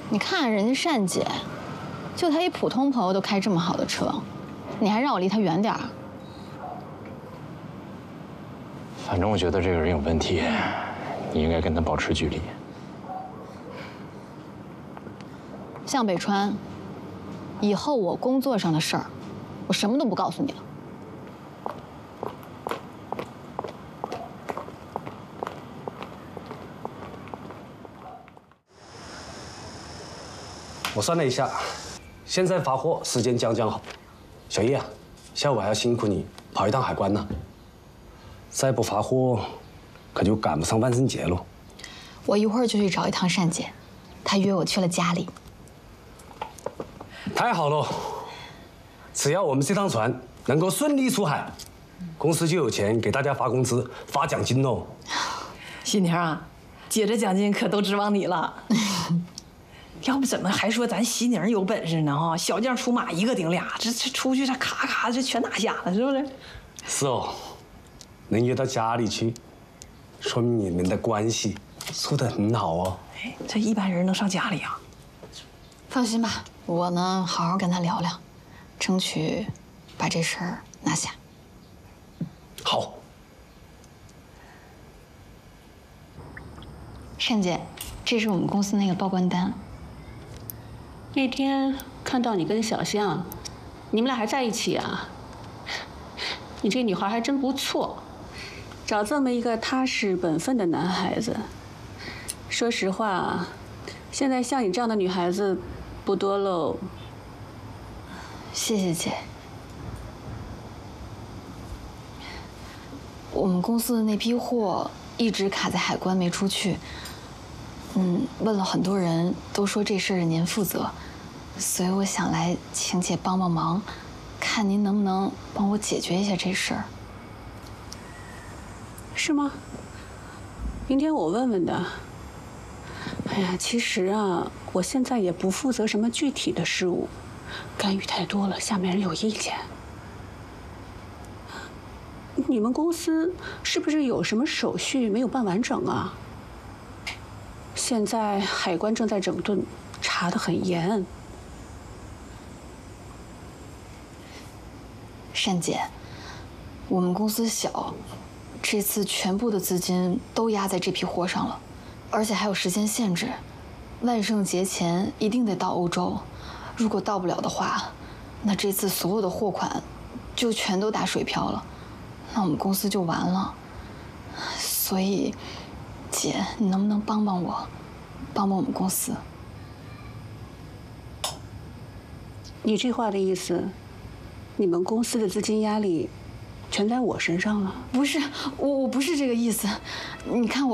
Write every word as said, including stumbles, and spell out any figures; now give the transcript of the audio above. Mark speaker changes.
Speaker 1: 你看人家单姐，就她一普通朋友都开这么好的车，你还让我离她远点儿？
Speaker 2: 反正我觉得这个人有问题，你应该跟他保持距离。
Speaker 1: 向北川，以后我工作上的事儿，我什么都不告诉你了。
Speaker 3: 我算了一下，现在发货时间将将好。小叶啊，下午还要辛苦你跑一趟海关呢。再不发货，可就赶不上万圣节喽。
Speaker 1: 我一会儿就去找一趟单姐，她约我去了家里。
Speaker 3: 太好了，只要我们这趟船能够顺利出海，公司就有钱给大家发工资、发奖金喽。
Speaker 4: 喜宁啊，姐这奖金可都指望你了。要不怎么还说咱喜宁有本事呢？哈，小将出马一个顶俩，这这出去这咔咔这全拿下了，是不是？
Speaker 3: 是哦，能约到家里去，说明你们的关系处得很好哦。
Speaker 4: 哎，这一般人能上家里啊？
Speaker 1: 放心吧，我呢好好跟他聊聊，争取把这事儿拿下。
Speaker 3: 好。
Speaker 1: 单姐，这是我们公司那个报关单。
Speaker 5: 那天看到你跟小象，你们俩还在一起啊？你这女孩还真不错，找这么一个踏实本分的男孩子。说实话，现在像你这样的女孩子不多喽。
Speaker 1: 谢谢姐。我们公司的那批货一直卡在海关没出去。嗯，问了很多人，都说这事儿您负责，所以我想来请姐帮帮忙，看您能不能帮我解决一下这事儿。
Speaker 5: 是吗？明天我问问的。哎呀，其实啊，我现在也不负责什么具体的事务，干预太多了，下面人有意见。你们公司是不是有什么手续没有办完整啊？现在海关正在整顿，查得很严。
Speaker 1: 单姐，我们公司小，这次全部的资金都压在这批货上了，而且还有时间限制，万圣节前一定得到欧洲。如果到不了的话，那这次所有的货款就全都打水漂了，那我们公司就完了。所以，姐，你能不能帮帮我，帮帮我们公司？
Speaker 5: 你这话的意思，你们公司的资金压力全在我身上了？
Speaker 1: 不是，我我不是这个意思。你看我。